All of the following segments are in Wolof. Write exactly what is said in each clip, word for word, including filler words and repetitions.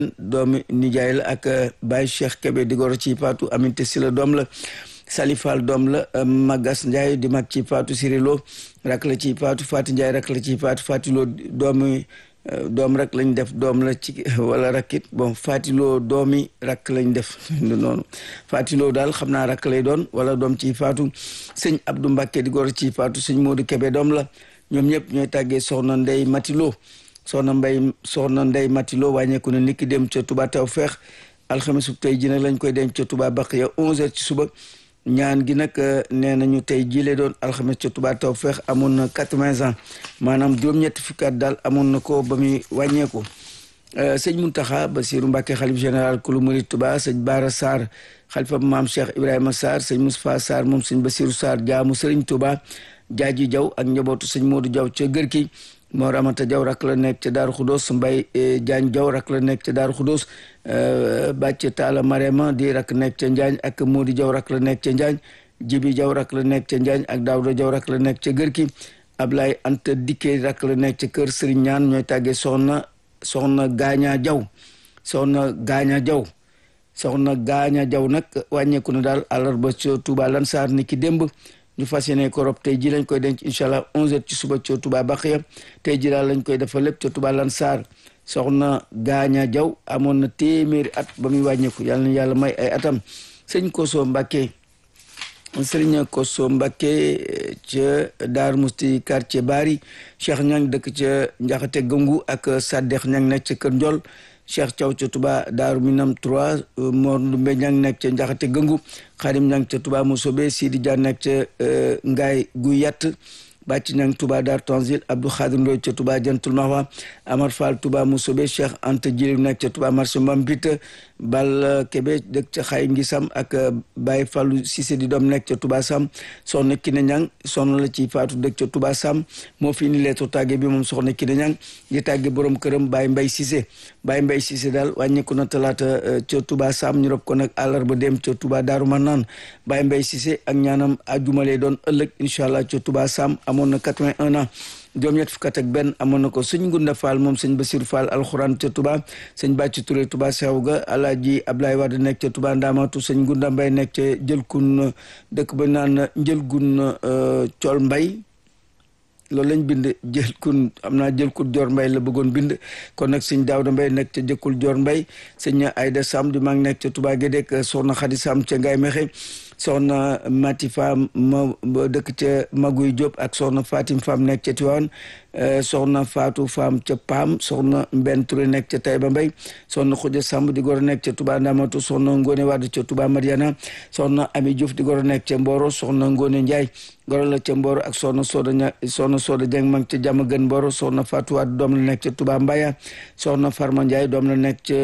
doomi nijaay la ak Baye Cheikh Kébé di goro ci faatu Aminte Sila doom la Salifal doom la Magas Ndiaye di mag ci faatu Sirilo rak la ci faatu Faati Ndiaye rak la ci faatu Faatilo doomi doom rek lañ def doom la ci wala rakit bon Faatilo doomi rak lañ def noonu Faatilo daal xam naa rak lay doon wala doom ci faatu sëñ Abdou Mbacke di goro ci faatu sëñ Modou Kébé doom la ñoom ñëpp ñooy tàggee soxna Ndey Matilo soxna mbay soxna Ndey Matilo wàññeeku na niki dem ca Touba Tawfeex alxames bu tey ji nag lañ koy denc ca Touba Baqiya onze heures ci suba ñaan gi nag nee nañu tey jile doon alxames ca Touba Tawfeex amoon na quatre-vingts ans maanaam juróom-ñetti fukki at daal amoon na ko ba muy wàññeeku sëñ Muntaxa Basiru Mbàkke xalif général kulu murid Touba sëñ Baara Sarr xalifa maam Cheikh Ibrahima Sarr sëñ Moustapha Sarr moom sëñ Basiru Sarr jaamu sëriñ Touba jaaji jaw ak njabootu sëñ Modou Jaw ca gër ki moo ramata jaw rak la nekk ca Daaru Xudoos Mbay Jaañ jaw rak la nekk ca Daaru Xudoos bàcc taala Marema di rak nekk ca Njaañ ak Modou jaw rak la nekk ca Njaañ Jibi jaw rak la nekk ca Njaañ ak Daawda jaw rak la nekk ca gër ki Ablaye Anta Dikke rak la nekk ca kër Sëriñ Ñaan ñooy tàggee soxna soxna Gaaña jaw soxna Gaaña jaw soxna Gaaña jaw nag wàññeeku na daal àllarba ca Touba Lansar ni ki démb ñu fas yéene ko rob tey ji lañ koy denc incha allah onze heures ci suba ca Touba Baxiya tey ji daal lañ koy defal lépp ca Touba Lansar soxna Gaaña jaw amoon na téeméeri at ba muy wàññeeku yàlla na yàlla may ay atam sëñ Koso Mbàkke sëriñ Koso Mbàkke ca Daar Musti quartier Bari Cheikh Ñang dëkk ca Njaxate Gëngu ak Saddex Ñang nekk ca Kër Njol Cheikh Thiaw ca Touba Daaru Minam trois Mor Ndumbe Ñang nekk ca Njaxate Gëngu Xadim Ñang ca Touba Musobe Sidi Dia nekk ca Ngaay Guy Yatt Bàcc Ñang Touba Dar Tanzil Abdou Khadir Ndoy ca Touba Jantul Mahwa Amar Fall Touba Musobe Cheikh Anta Jili nekk ca Touba marché Mbambit Bal Kébé dëkk ca Xay Ngisam ak Baye Fallu Cissé di doom nekk ca Touba Sam soxna Kine Ñang soxna la ci faatu dëkk ca Touba Sam moo fi indi leetu tàgge bi moom soxna Kine Ñang di tàgge borom këram Baye Mbay Cissé Baye Mbay Cissé daal wàññeeku na talaata ca Touba Sam ñu rob ko nag àllarba dem ca Touba Daaru Manaan Baye Mbay Cissé ak ñaanam àjjuma lay doon ëllëg incha allah ca Touba Sam amoon na quatre-vingt-un ans juróom-ñett fukk ak benn amoon na ko sëñ Ngunda Fall moom sëñ Basiru Fall alxuraan ca Touba sëñ Bàcci Touré Touba Sewga Alaaji Ablaye Wade nekk ca Touba Ndamatu sëñ Ngunda Mbay nekk ca Jëlkun dëkk ba naan Njëlgun Cool Mbay loolu lañ bind Jëlkun am naa Jëlkul Joor Mbay la bëggoon bind kon nag sëñ Daawda Mbay nekk ca Jëkkul Joor Mbay sëñ Ayda Sam di mag nekk ca Touba Gédek soxna Xadi Sam ca Ngaay Mexe soxna Mati Fam ma dëkk ca Maguy Diop ak soxna Fatim Fam nekk ca Tiwaan soxna Fatou Fam ca Pam soxna Mbenn Touré nekk ca Taïba Mbay soxna Xuja Samb di goro nekk ca Touba Ndamatu soxna Ngone Wade ca Touba Mariana soxna Ami Diouf di goro nekk ca Mboro soxna Ngone Njaay goro la ca Mboro ak soxna Soda ña soxna Soda Jeng mang ca Jàmm Gën Mboro soxna Fatou Wade doom la nekk ca Touba Mbaya soxna Farma Njaay doom la nekk ca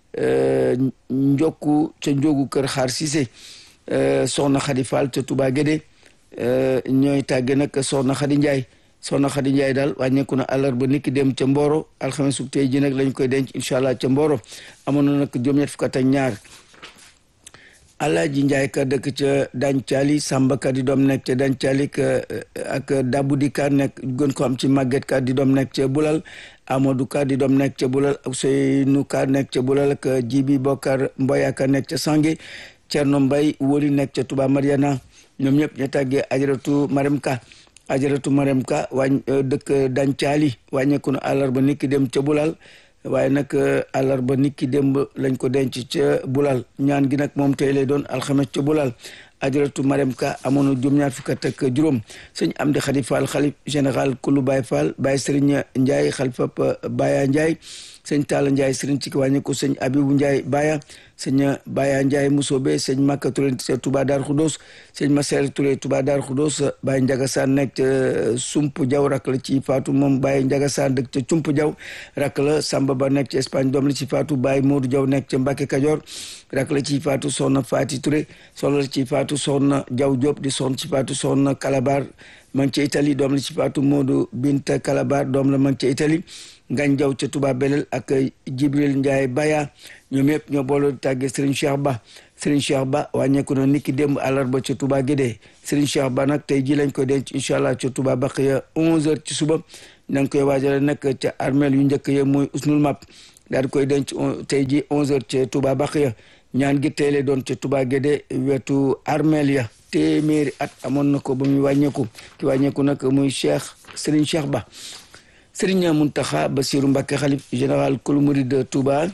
Njokku ca Njogu Kër Xaar Cissé soxna Xadi Fall ca Touba Guédé ñooy tàgge nag soxna Xadi Njaay soxna Xadi Njaay daal wàññeeku na àllarba niki dem ca Mboro alxames su tey ji nag lañ koy denc incha allah ca Mboro amoon na nag juróom-ñett fukk ak ñaar Alaaji Njaay ka dëkk ca Dancali Samba ka di doom nekk ca Dancali ak Dabudi ka nekk gën ko am ci Màgget ka di doom nekk ca Bulal Amadou ka di doom nekk ca Bulal ak Seynu ka nekk ca Bulal ak Jibi Bokar Mboya ka nekk ca Sange Cerno Mbay wóoli nekk ca Touba Mariana ñoom ñëpp ñu tàggee ajaratu Marem Ka ajaratu Marem Ka wàñ dëkk Dancali wàññeeku na àllarba niki dem ca Bulal waaye nag àllarba niki démb lañ ko denc ca Bulal ñaan gi nag moom tey lay doon alxames ca Bulal ajaratu Marem Ka amoon na juróom-ñaar fukk ak juróom sëñ Amdi Xadi Fall xalif général kulu Baye Fall Baye Sëriñ Njaay xalifa Baya Njaay sëñ Talla Njaay sëriñ ci wàññi ko sëñ Abibu Njaay Baya sëñ Baya Njaay Musobe sëñ Makka Touré Touba Dar Xudoos sëñ Maseer Touré Touba Dar Xudoos Baye Njaga Saan nekk ca Sump Jaw rak la ci faatu moom Baye Njaga Saan dëkk ca Cump Jaw rak la Samba Ba nekk ca Espagne doom la ci faatu Baye Moodu Jaw nekk ca Mbàkke Kajoor rak la ci faatu soxna Faati Touré soxna la ci faatu soxna Jaw Diop di soxna ci faatu soxna Kalabar ma ngi ca Italie doom la ci faatu Moodu Binta Kalabar doom la ma ngi ca Italie Ngañ Jaw ca Touba Belel ak Jibril Njaay Baya ñoom yëpp ñoo boole tàggee Serigne Cheikh Ba Serigne Cheikh Ba wàññeeku na niki démb àllarba ca Touba Guédé Serigne Cheikh Ba nag tey ji lañ koy denc incha allah ca Touba Baqiya onze heures ci suba na nga koy waajale nag ca armeel yu njëkk ya mooy Usnul Map daal di koy denc tey ji onze heures ca Touba Baxiya ñaan gi tey lay doon ca Touba Guédé wetu armeel ya téeméeri at amoon na ko ba muy wàññeeku ki wàññeeku nag muy Cheikh Serigne Cheikh Ba Serigne Mountakha Bassirou Mbacké xalif général kulu murid de Touba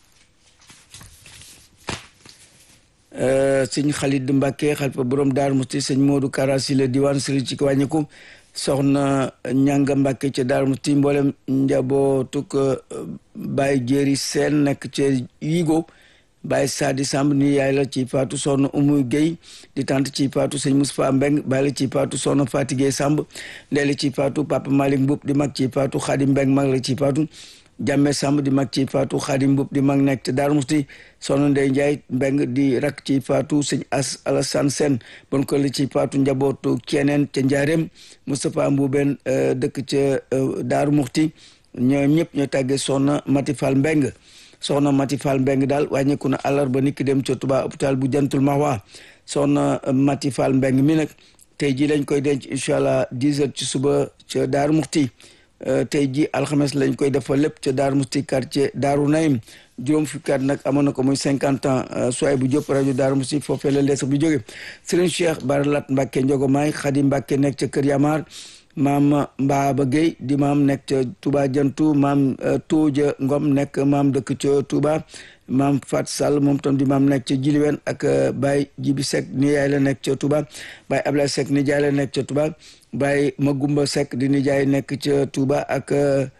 sëñ Khalid Mbacké xalifa borom Daaru Musti sëñ Modou Karasi la diwaan Serigne ci ki wàññeeku soxna Ñanga Mbacké ca Daaru Musti mboolem njabootuk Baye Jéeri Seen nekk ca Yigo Baye Sadi Samb ni yaay la ci faatu soxna Umu Gueye di tante ci faatu sëñ Moustapha Mbeng baay la ci faatu soxna Fati Gueye Samb ndey la ci faatu Papa Malick Mboup di mag ci faatu Khadim Mbeng mag la ci faatu Jàmme Samb di mag ci faatu Khadim Mboup di mag nekk te Daaru Musti soxna Ndey Njaay Mbeng di rak ci faatu sëñ As Alassane Sène bon ko la ci faatu njabootu keneen ca Njaareem Moustapha Mbuubeen dëkk ca Daaru Muxti ñoo ñëpp ñoo tàggee soxna Mati Fall Mbeng soxna Mati Fall Mbeng daal wàññeeku na àllarba niki dem ca Touba hôpital bu Jantul Mahwa soxna Mati Fall Mbeng mi nag tey ji lañ koy denc incha allah dix heures ci suba ca Daaru Muxti tey ji alxames lañ koy defal lépp ca Daaru Muxti quartier Daaru Naim juróom fukki at nag amoon na ko muy cinquante ans soay bu Diop rajo Daaru Muxti foofee la lees bu jóge Serigne Cheikh Baralat Mbacke Njogomaay Xadi Mbacke nekk ca Kër Yamar maam Mbaaba Gueye di maam nekk ca Touba Jantu maam Tooja Ngom nekk maam dëkk ca Touba maam Fat Sall moom tam di maam nekk ca Jiliwen ak Baye Jibi Seck nijaay la nekk ca Touba Baye Ablaye Seck nijaay la nekk ca Touba Baye Magumba Seck di nijaay nekk ca Touba ak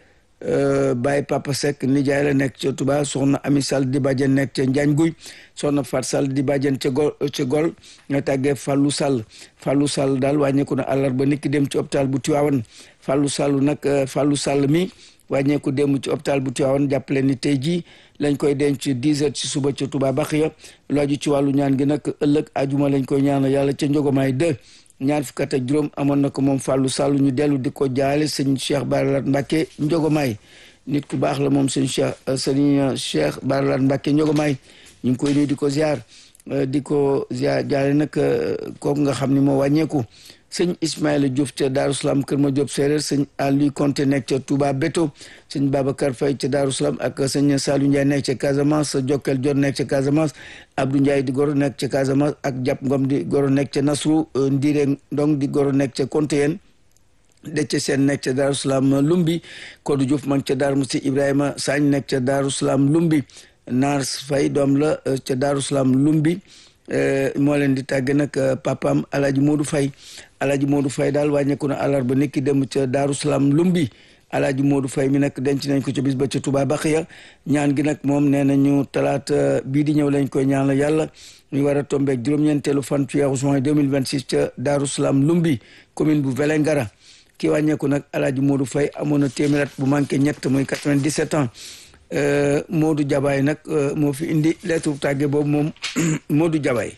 Baye Papa Seck nijaay la nekk ca Touba soxna Ami Sall di bàjjen nekk ca Njaañ Guy soxna Fat Sall di bàjjen ca gol ca gol nga tàggee Fallou Sall Fallou Sall daal wàññeeku na àllarba niki dem ci hôpital bu Tivaouane Fallou Sall nag Fallou Sall mi wàññeeku dem ci hôpital bu Tivaouane jàppale ni tey jii lañ koy denc dix heures ci suba ca Touba Baxiya looju ci wàllu ñaan gi nag ëllëg ajuma lañ koy ñaanal yàlla ca Njogomaay deux ñaar fukk ak juróom amoon na ko moom Fallou Sall ñu dellu di ko jaale sëñ Cheikh Baralat Mbacke Njogomaay nit ku baax la moom sëñ Cheikh sëñ Cheikh Baralat Mbacke Njogomaay ñu ngi koy nuyu di ko ziar di ko ziar jaale nag kooku nga xam ni moo wàññeeku sëñ Ismaïla Diouf ca Daaru Salaam Kër Ma Diop Séeréer sëñ Aliou Konté nekk ca Touba Beto sëñ Babacar Faye ca Daaru Salaam ak sëñ Saliou Ndiaye nekk ca Casamance Jokkel Jot nekk ca Casamance Abdou Ndiaye di goro nekk ca Casamance ak Jàpp Ngom di goro nekk ca Nasru Ndire Ndong di goro nekk ca Kontéyen Dece Seen nekk ca Daaru Salaam Lumbi Kodou Diouf ma ngi ca Daaru Musti Ibrahima Sagne nekk ca Daaru Salaam Lumbi Naar Faye doom la ca Daaru Salaam Lumbi moo leen di tàgge nag papam Alaaji Modou Faye Alaaji Modou Faye daal wàññeeku na àllarba nekki dem ca Daaru Salaam Lumbi Alaaji Modou Faye mi nag denc nañ ko ca bis ba ca Touba Baxiya ñaan gi nag moom nee nañu talaata bii di ñëw lañ koy ñaanal yàlla ñu war a tombeeg juróom-ñeenteelu fan ci weeru juin deux mille vingt-six ca Daaru Salaam Lumbi commune bu Vélingara ki wàññeeku nag Alaaji Modou Faye amoon na téeméer at bu manqué ñett muy quatre-vingt-dix-sept ans Modou Jabaay nag moo fi indi lettre tàgge boobu moom Modou Jabaay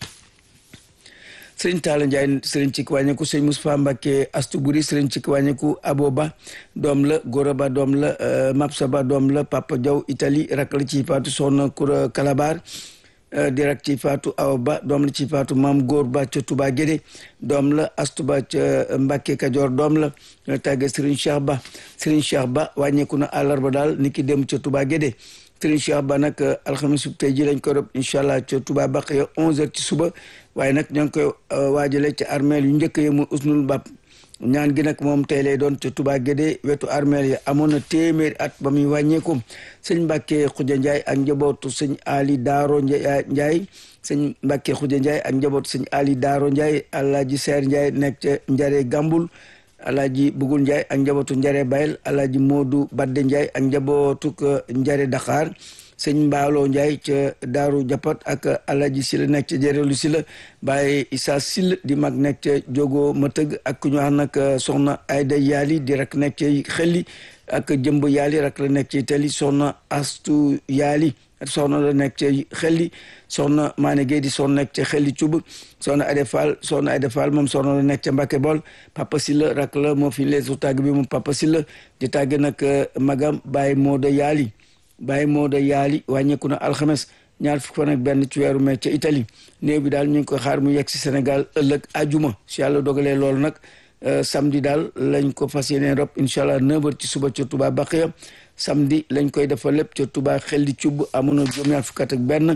sëriñ Talla Ndiaye sëriñ ci wàññeeku sëriñ Moustapha Mbacké Astou Buri sëriñ ci wàññeeku Aboba doom la Gora Ba doom la Mapsa Ba doom la Papa Diaw Italie rak la ci faatu soxna Koura Kalabar di rak ci faatu Awa Ba doom la ci faatu Maam Góor Ba ca Touba Guédé doom la Astou Ba ca Mbacké Kajoor doom la ñoo tàggee sëriñ Cheikh Ba sëriñ Cheikh Ba wàññeeku na àllarba daal ni ki dem ca Touba Guédé sëriñ Cheikh Ba nag alxames tey ji lañ ko rob incha allah ca Touba Baxiya onze heures ci suba waaye nag ñoo ngi koy waajale ca armeel yu njëkk yi mu usnul bab ñaan gi nag moom tey lay doon ca Touba Guédé wetu armeel yi amoon na téeméeri at ba muy wàññeeku sëñ Mbàkke Xuja Njaay ak njabootu sëñ Ali Daaro Njaay sëñ Mbàkke Xuja Njaay ak njabootu sëñ Ali Daaro Njaay Alaaji Seer Njaay nekk ca Njare Gambul Alaaji Bugul Njaay ak njabootu Njare Bayel Alaaji Moodu Badde Njaay ak njabootu Njare Dakar sëñ Mbaalo Njaay ca Daaru Japat ak Alaaji Sila nekk ca Jërelu Sila Baye Issa Sil di mag nekk ca Jogo Matëg ak ku ñu wax nag soxna Ayda Yaali di rak nekk ca Xelli ak Jëmb Yaali rak la nekk ca Itali soxna Astu Yaali soxna la nekk ca Xelli soxna Maane Gueye di soxna nekk ca Xelli Cub soxna Ade Fall soxna Ade Fall moom soxna la nekk ca Mbacke Bol Papa Silla rak la moo fi leesu tàgg bi moom Papa Silla di tàgg nag magam Baye Mooda Yaali Baye Mooda Yaali wàññeeku na alxames ñaar fukk fan ak benn ci weeru mai ca Italie néew bi daal ñu ngi ko xaar mu yegg si Sénégal ëllëg ajuma si yàlla dogalee loolu nag samedi daal lañ ko fas yéene rob incha allah neuf heures ci suba ca Touba Baxiya samedi lañ koy defal lépp ca Touba xel di cubb amoon na juróom-ñaar fukk ak benn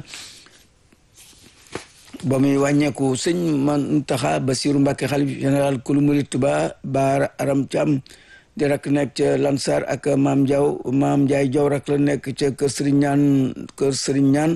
ba muy wàññeeku sëñ Muntaxa Basiru Mbàkke xalif général kulu murid Touba Baara Aram Thiam di rak nekk ca Lansar ak maam Diaw maam Ndiaye Diaw rak la nekk ca kër Sëriñ Ñaan kër Sëriñ Ñaan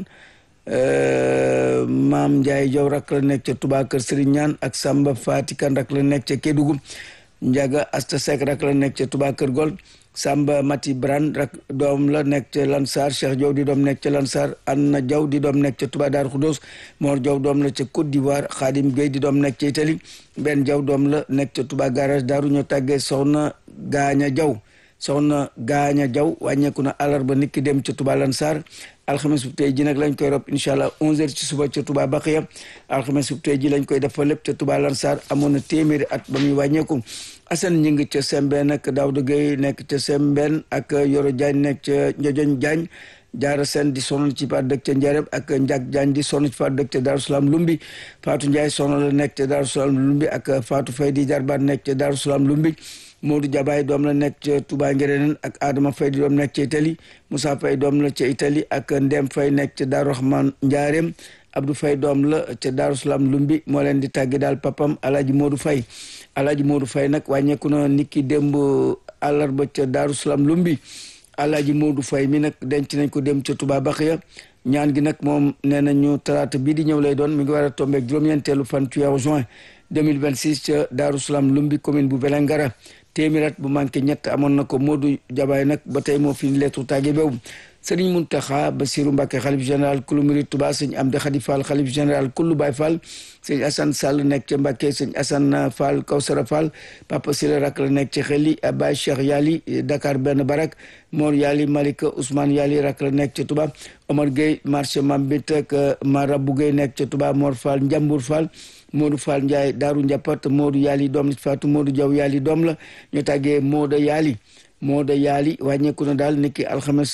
maam Ndiaye Diaw rak la nekk ca Touba kër Sëriñ Ñaan ak Samba Fatikan rak la nekk ca Kédougou Njaga Asta Seck rak la nekk ca Touba kër Gol Samba Mati Bran rak doom la nekk ca Lansar Cheikh Diaw di doom nekk ca Lansar Anna Diaw di doom nekk ca Touba Darou Khoudoss Mor Diaw doom la ca Côte d'Ivoire Khadim Gueye di doom nekk ca Italie Ben Diaw doom la nekk ca Touba garage Darou ñoo tàggee soxna Gaaña Diaw soxna Gaaña Diaw wàññeeku na àllarba nit ki dem ca Touba Lansar alxames bu tey ji nag lañ koy rob incha allah onze heures ci suba ca Touba Baxiya alxames bu tey ji lañ koy defal lépp ca Touba Lansar amoon na téeméeri at ba muy wàññeeku Assane ñi ngi ca Sembène ak Daouda Gueye nekk ca Sembène ak Yoro Diagne nekk ca Ndiojon Diagne Jaara Sène di sonal ci fa dëkk ca Njareb ak Ndiak Diagne di sonal ci fa dëkk ca Darou Salam Lumbi Fatou Ndiaye sonal la nekk ca Darou Salam Lumbi ak Fatou Faye di jarbaat nekk ca Darou Salam Lumbi Modou Jabaay doom la nekk ca Touba Ngerenen ak Adama Faye di doom nekk ca Italie Moussa Faye doom la ca Italie ak Ndem Faye nekk ca Darou Rahman Ndiarème Abdou Faye doom la ca Darou Salam Lumbi moo leen di tàggi daal papam Alaaji Modou Faye Alaaji Modou Faye nag wàññeeku na niki démb àllarba ca Darou Salam Lumbi Alaaji Modou Faye mi nag denc nañ ko dem ca Touba Baxiya ñaan gi nag moom nee nañu talaata bii di ñëw lay doon mi ngi war a tombeeg juróom-ñeenteelu fan ci weeru juin deux mille vingt-six ca Darou Salam Lumbi commune bu Vélingara téeméer bu manqué ñett amoon na ko Modou Jabaay nag ba tey moo fi lettu tàgge beew Sëriñ Muntaxa Basiru Mbàkke xalif général kulu murid Touba sëñ Amdi Xadi Fall xalif général kullu Baay Fall sëñ Assane Sall nekk ca Mbàkke sëñ Assane Fall Kawsara Fall Papa Sila rak la nekk ca Xeli Baay Cheikh Yali Dakar benn barak Mor Yali Malika Ousmane Yali rak la nekk ca Touba Omar Gueye marché Mambit ak Marabu Gueye nekk ca Touba Mor Fall Njambur Fall Modou Fall Ndiaye Daaru Njappat Modou Yali doom la ci Fatou Modou Diaw Yali doom la ñu tàggee Mooda Yali Mooda Yali wàññeeku na daal niki alxames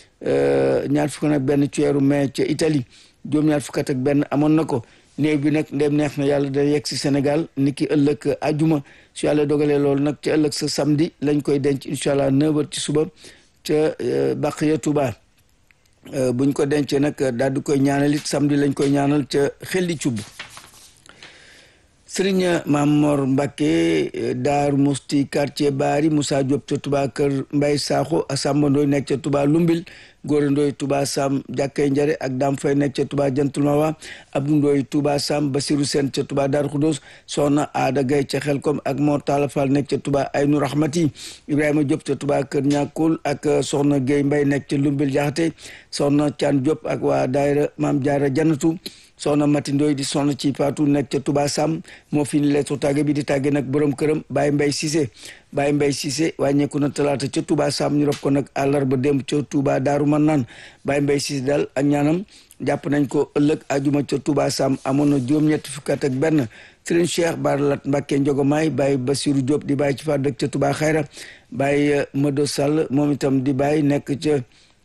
ñaar fukk nag benn ci weeru mai ca Italie juróom ñaar fukk ak benn amoon na ko néew bi nag ndem neex na yàlla da yegg si Sénégal niki ëllëg ajuma su yàlla dogalee loolu nag ca ëllëg sa samedi lañ koy denc incha allah neuf heures ci suba ca Baxiya Touba buñ ko dencee nag daal di koy ñaanal it samedi lañ koy ñaanal ca xel di cubb Sëriñ Mamor Mbacke Daaru Musti quartier Bari Moussa Diop ca Touba kër Mbay Sakho Samba Ndoy nekk ca Touba Lumbil Góora Ndoy Touba Sam Jàkkay Njare ak Dam Fay nekk ca Touba Jantul Mawa Abdou Ndoy Touba Sam Basiru Sen ca Touba Daaru Xudoos Soxna Aada Gay ca Xelkom ak Mor Talla Fall nekk ca Touba Aynu Rahmati Ibrahima Diop ca Touba kër Ñàkkul ak Soxna Gay Mbay nekk ca Lumbil Jaxate Soxna Caan Diop ak waa daayira Maam Jaara Jannatu soxna Mati Ndoy di soxna ci Faatu nekk ca Touba Sam moo fi ni lettu tàgge bi di tàgge nag borom këram Baye Mbay Cissé Baye Mbay Cissé wàññeeku na talaata ca Touba Sam ñu rob ko nag àllarba démb ca Touba Daaru Manaan Baye Mbay Cissé daal ak ñaanam jàpp nañ ko ëllëg ajuma ca Touba Sam amoon na juróom-ñetti fukk ak benn Sëriñ Cheikh Baralat Mbàkke Njogomaay Baye Basiru Diop di Baye ci fa dëkk ca Touba Xayra Baye Mado Sall moom itam di Baye nekk ca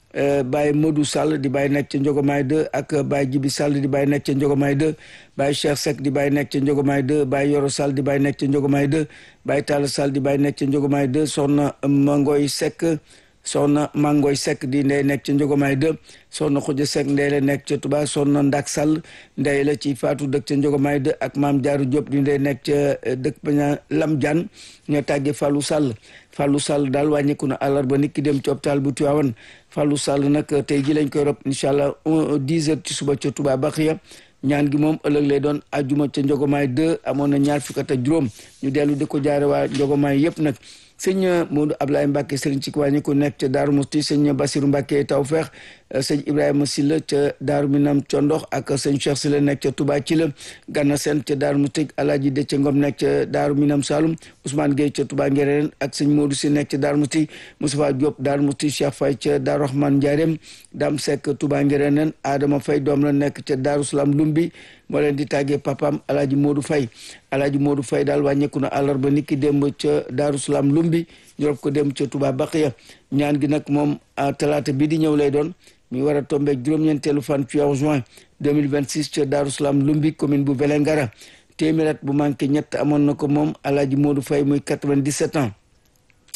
Baye Modou Sall di Baye nekk ca Njogomaay deux ak Baye Jibi Sall di Baye nekk ca Njogomaay deux Baye Cheikh Seck di Baye nekk ca Njogomaay deux Baye Yoro Sall di Baye nekk ca Njogomaay deux Baye Talla Sall di Baye nekk ca Njogomaay deux soxna Mangoy Seck soxna Mangoy Seck di ndey nekk ca Njogomaay deux soxna Xuja Seck ndey la nekk ca Touba soxna Ndak Sall ndey la ci Faatu dëkk ca Njogomaay deux ak Maam Jaaru Diop di ndey nekk ca dëkk baña Lam Jaan ñoo tàggee Fallou Sall Fallou Sall daal wàññeeku na àllarba nit ki dem ci hôpital bu Tivaouane Fallou Sall nag tey ji lañ koy rob incha allah dix heures ci suba ca Touba Baxiya ñaan gi moom ëllëg lay doon ajuma ca Njogomaay deux amoon na ñaar fukk ak juróom ñu dellu di ko jaare waa Njogomaay yëpp nag sëñ Modou Ablaye Mbacke sëriñ ci wàññi ko nekk ca Daaru Musti sëñ Basiru Mbacke Tawfeex sëñ Ibrahima Silla ca Daaru Minam Condox ak sëñ Cheikh Silla nekk ca Touba ci la Ganna Sène ca Daaru Musti Alaaji Dëcce Ngom nekk ca Daaru Minam Saloum Ousmane Gueye ca Touba Ngereen ak sëñ Modou Si nekk ca Daaru Musti Moustapha Diop Daaru Musti Cheikh Faye ca Daaru Rahman Ndiarème Dam Seck Touba Ngereen Adama Faye doom la nekk ca Daaru Salam Lumbi moo leen di tàggee papam Alaaji Modou Faye Alaaji Modou Faye daal wàññeeku na àllarba niki démb ca Daaru Salam Lumbi ñu rob ko dem ca Touba Baxiya ñaan gi nag moom talaata bi di ñëw lay doon mi war a tombeeg juróom-ñeenteelu fan ci weeru juin deux mille vingt-six ca Daaru Salam Lumbi commune bu Vélingara téeméer at bu manqué ñett amoon na ko moom Alaaji Modou Faye muy quatre-vingt-dix-sept ans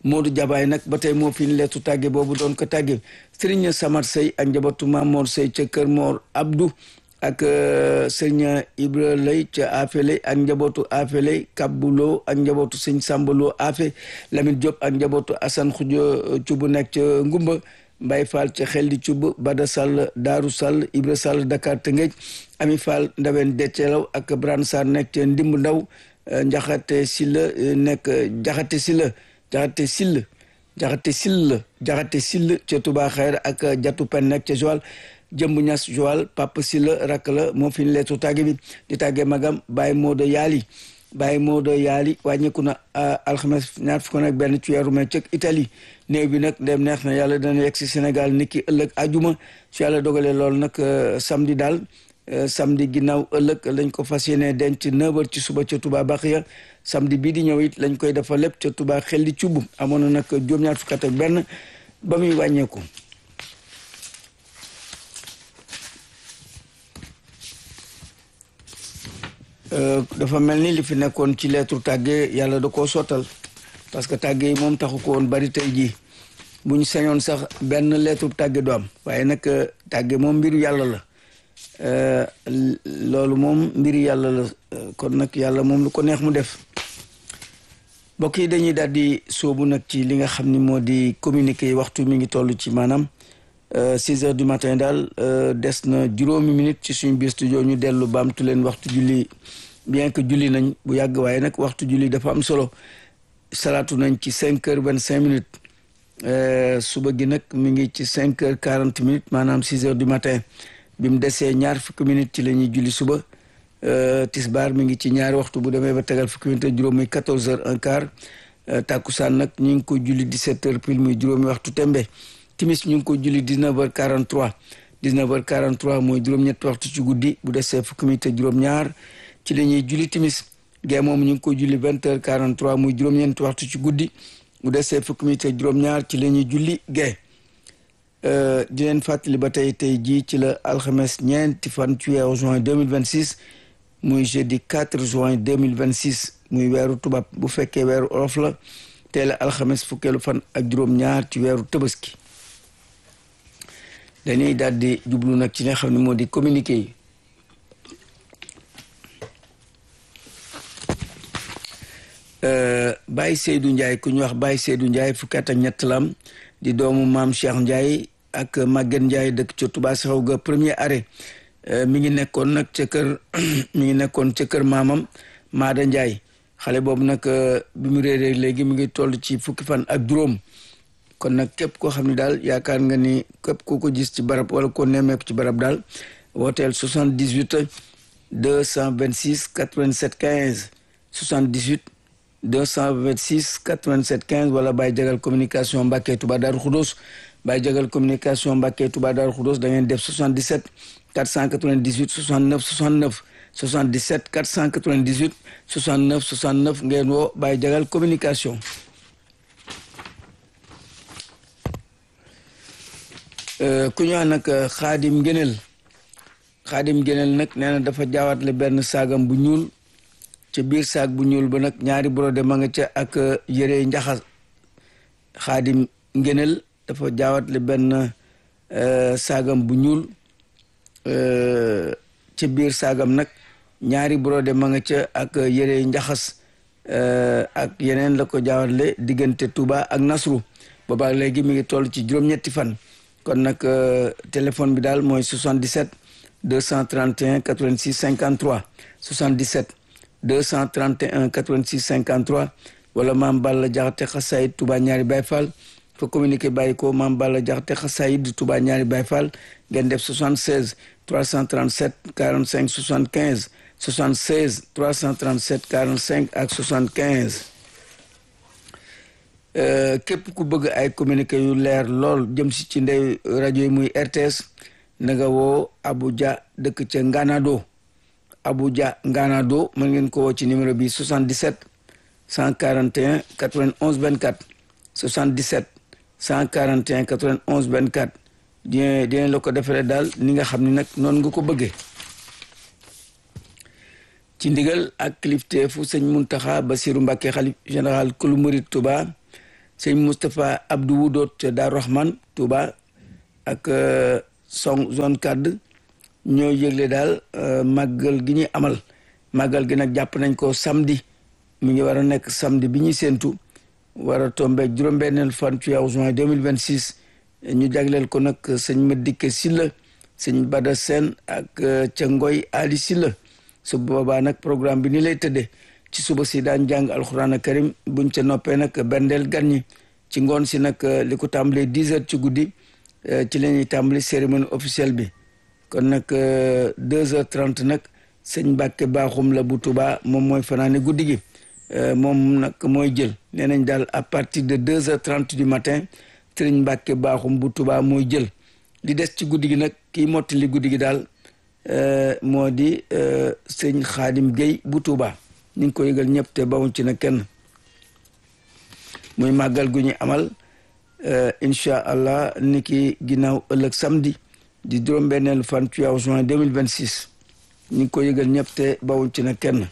Modou Jabaay nag ba tey moo fi leetu tàgge boobu doon ko tàgge Serigne Samar Sey ak njabootu Mamor Sey ca Kër Mor Abdou ak sëñ Ibra Lay ca Afele ak njabootu Afele Kabulo ak njabootu sëñ Sambalo Afe Lamine Diop ak njabootu Assane Khoudio Cubu nekk ca Ngumba Mbaye Fall ca xel di Cubu Bada Sall Daaru Sall Ibra Sall Dakar Tëngéej Ami Fall Ndawen Decelaw ak Bran Sarr nekk ca Ndimb Ndaw Njaxate Silla nekk Jaxate Silla Jaxate Sill Jaxate Sill Jaxate Sill ca Touba Xayr ak Jatu Pen nekk ca Joal Jëmb Ñas Joal Papa Silla rakk la moo fi leetu tàgge bi di tàgge magam Baye Moodo Yaali Baye Moodo Yaali wàññeeku na alxames ñaar fukk ak benn ci weeru mai ca Italie néew bi nag dem neex na yàlla dana yegg si Sénégal niki ëllëg ajuma su yàlla dogalee loolu nag samedi daal samedi ginnaaw ëllëg lañ ko fas yéene denc neuf heures ci suba ca Touba Baxiya samedi bii di ñëw it lañ koy defa lépp ca Touba xel di cubb amoon na nag juróom-ñaar fukk ak benn ba muy wàññeeku. dafa mel ni li fi nekkoon ci lettre tàgge yàlla da koo sottal parce que tàgge yi moom taxu ko woon bari tey jii bu ñu sañoon sax benn lettre tàgge du am waaye nag tàgge moom mbiru yàlla la loolu moom mbiru yàlla la kon nag yàlla moom lu ko neex mu def mbokk yi dañuy daal di sóobu nag ci li nga xam ni moo di communiqué yi waxtu mi ngi toll ci maanaam six heures du matin daal des na juróomi minute ci suñu biir studio ñu dellu baamtu leen waxtu julli bien que julli nañ bu yàgg waaye nag waxtu julli dafa am solo salaatu nañ ci cinq heures vingt cinq minutes suba gi nag mi ngi ci cinq heures quarante minutes maanaam six heures du matin bi mu desee ñaar fukki minutes ci la ñuy julli suba tisbaar mi ngi ci ñaari waxtu bu demee ba tegal fukki minutes juróom muy quatorze heures un quart takkusaan nag ñu ngi ko julli dix-sept heures pile muy juróomi waxtu tembe timis ñu ngi ko julli dix-neuf heures quarante-trois dix-neuf heures quarante-trois mooy juróom-ñetti waxtu ci guddi bu desee fukki minutes juróom-ñaar ci la ñuy julli timis gee moom ñu ngi ko julli vingt heures quarante-trois muy juróom-ñeenti waxtu ci guddi bu desee fukki minutes juróom-ñaar ci la ñuy julli gee di leen fàttali ba tey tey jii ci la alxames ñeenti fan ci weeru juin deux mille vingt-six muy jeudi quatre juin deux mille vingt-six muy weeru tubaab bu fekkee weeru olof la tey la alxames fukkeelu fan ak juróom-ñaar ci weeru tabaski dañuy daal di jublu nag ci nga xam ne moo di communiqué yi Baye Seydou Ndiaye ku ñu wax Baye Seydou Ndiaye fukki at ak ñett la am di doomu maam Cheikh Ndiaye ak Maguette Ndiaye dëkk ca Touba Saxaw ga premier arrêt mi ngi nekkoon nag ca kër mi ngi nekkoon ca kër maamam Maada Ndiaye xale boobu nag bi mu réeree léegi mi ngi toll ci fukki fan ak juróom kon nag képp koo xam ne daal yaakaar nga ni képp koo ko gis ci barab wala ko nemmeeku ci barab daal wooteel soixante-dix-huit deux cent vingt-six quatre-vingt-sept quinze soixante-dix-huit deux cent vingt-six quatre-vingt-sept quinze wala Baye Jagal communication Mbàkke Touba Daaru Xudoos Baye Jagal communication Mbàkke Touba Daaru Xudoos da ngeen def soixante-dix-sept quatre cent quatre-vingt-dix-huit soixante-neuf soixante-neuf soixante-dix-sept quatre cent quatre-vingt-dix-huit soixante-neuf soixante-neuf ngeen woo Baye Jagal communication. ku ñu wax nag xaadim ngéneel xaadim ngéneel nag nee na dafa jaawatle benn saagam bu ñuul ca biir saag bu ñuul ba nag ñaari brodé ma nga ca ak yére njaxas xaadim ngéneel dafa jaawatle benn saagam bu ñuul ca biir saagam nag ñaari brodé ma nga ca ak yére njaxas ak yeneen la ko jaawatle diggante Touba ak Nasru boobaak léegi mi ngi toll ci juróom-ñetti fan kon nag téléphone bi daal mooy soixante-dix-sept deux cent trente et un quatre-vingt-six cinquante-trois soixante-dix-sept deux cent trente et un quatre-vingt-six cinquante-trois wala Maam Balla Jaxate Xasaayid Touba ñaari Baye Fall fa communiqué bàyyi ko Maam Balla Jaxate Xasaayid Touba ñaari Baye Fall ngeen def soixante-seize trois cent trente-sept quarante-cinq soixante-quinze soixante-seize trois cent trente-sept quarante-cinq ak soixante-quinze képp ku bëgg ay communiqué yu leer lool jëm si ci ndey rajo yi muy R T S na nga woo Abuja dëkk ca Nganado Abuja Nganado mën ngeen ko woo ci numéro bi soixante-dix-sept cent quarante et un quatre-vingt-onze vingt-quatre soixante-dix-sept cent quarante et un quatre-vingt-onze vingt-quatre dina dina la ko defaree daal ni nga xam ne nag noonu nga ko bëggee ci ndigal ak kilifteefu sëñ Muntaxa Basiru Mbàkke xalif général kulu murid Touba sëñ Moustapha Abdou Wudoot ca Daaru Rahman Touba ak song zone cadre ñoo yëgle daal màggal gi ñuy amal màggal gi nag jàpp nañ ko samedi mu ngi war a nekk samedi bi ñuy séentu war a tombeeg juróom-benneel fan ci weeru juin deux mille vingt six ñu jagleel ko nag sëñ Madické Sylla sëñ Bada Sène ak ca Ngoy Ali Sylla su boobaa nag programme bi ni lay tëddee ci suba si daan jàng alxuraan karim buñ ca noppee nag bendeel gan ñi ci ngoon si nag li ko tàmbalee dix heures ci guddi ci la ñuy tàmbali cérémonie officielle bi kon nag deux heures trente nag sëñ Mbàkke Baaxum la bu Touba moom mooy fanaane guddi gi moom nag mooy jël nee nañ daal à partir de deux heures trente du matin sëñ Mbàkke Baaxum bu Touba mooy jël li des ci guddi gi nag kii mottali guddi gi daal moo di sëñ Xaadim Gueye bu Touba ñu ngi ko yëgal ñëpp te bawuñ ci na kenn muy màggal gu ñu amal incha allah ni ki ginnaaw ëllëg samedi di juróom-benneelu fan ci weeru juin deux mille vingt six ñu ngi ko yëgal ñëpp te bawuñ ci na kenn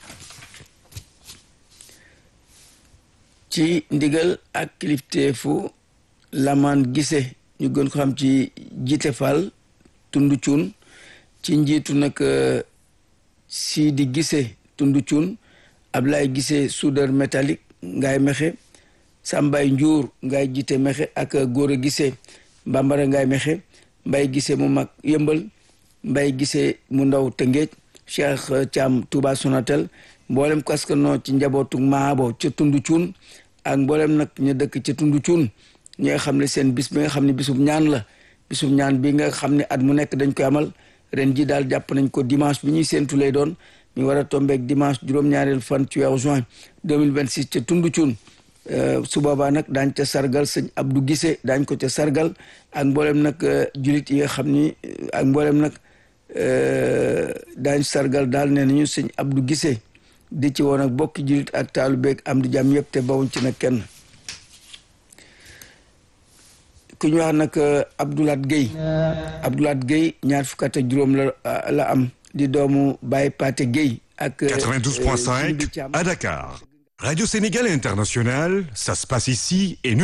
ci ndigal ak kilifteefu Lamaan Gise ñu gën ko xam ci jiite Fall tundu cuun ci njiitu nag Sidi Gise tundu cuun Ablaye Gise soudeur métallique ngaay mexe Sambay Njuur ngaay jiite mexe ak Góora Gise Bambara ngaay mexe Mbay Gise mu mag yëmbal Mbay Gise mu ndaw Tëngéej Cheikh Thiam Touba Sonatel mboolem kaskanoo ci njabootu Maabo ca tundu cuun ak mboolem nag ñu dëkk ca tundu cuun ñi nga xam ne seen bis bi nga xam ne bisub ñaan la bisub ñaan bi nga xam ne at mu nekk dañ koy amal ren ji daal jàpp nañ ko dimanche bi ñuy séentu lay doon mi war a tombeeg dimanche juróom-ñaareel fan ci weeru juin deux mille vingt six ca tundu cuun su boobaa nag daañ ca sargal sëñ Abdou Gise daañ ko ca sargal ak mboolem nag julit yi nga xam ni ak mboolem nag daañ sargal daal nee nañu sëñ Abdou Gise di ci woon ak bokki julit ak taalu beeg am di jàmm yëpp te bawuñ ci nag kenn ku ñu wax nag Abdoulaat Gueye Abdoulaat Gueye ñaar fukk ak juróom la la am di doomu Baye Paté Gueye ak quatre-vingt-douze point cinq à Dakar. Radio Sénégal International, ça se passe ici et